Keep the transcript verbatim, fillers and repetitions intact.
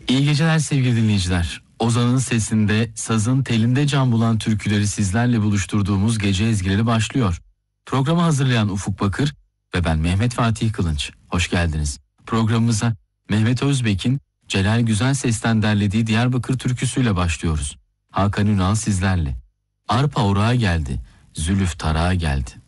İyi geceler sevgili dinleyiciler. Ozan'ın sesinde, sazın telinde can bulan türküleri sizlerle buluşturduğumuz Gece Ezgileri başlıyor. Programı hazırlayan Ufuk Bakır ve ben Mehmet Fatih Kılınç. Hoş geldiniz. Programımıza Mehmet Özbek'in Celal Güzelses'ten derlediği Diyarbakır türküsüyle başlıyoruz. Hakan Ünal sizlerle. Arpa orağa geldi, zülüf tarağa geldi.